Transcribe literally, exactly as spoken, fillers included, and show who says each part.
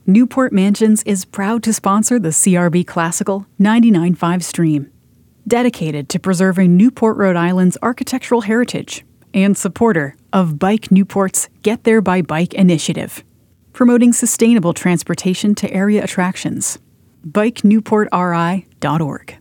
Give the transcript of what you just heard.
Speaker 1: Newport Mansions is proud to sponsor the C R B Classical ninety-nine point five stream, dedicated to preserving Newport, Rhode Island's architectural heritage, and supporter of Bike Newport's Get There by Bike initiative, promoting sustainable transportation to area attractions. bike newport r i dot org